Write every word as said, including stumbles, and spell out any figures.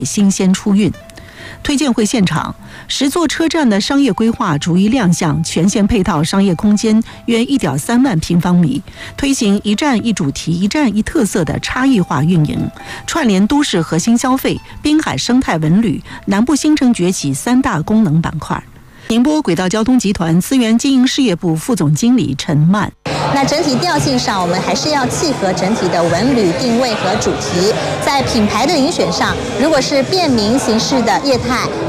新鲜出运。推荐会现场，十座车站的商业规划逐一亮相，全线配套商业空间约 一点三万平方米，推行一站一主题、一站一特色的差异化运营，串联都市核心消费、滨海生态文旅、南部新城崛起三大功能板块。宁波轨道交通集团资源经营事业部副总经理陈曼， 那整体调性上，我们还是要契合整体的文旅定位和主题。在品牌的遴选上，如果是便民形式的业态，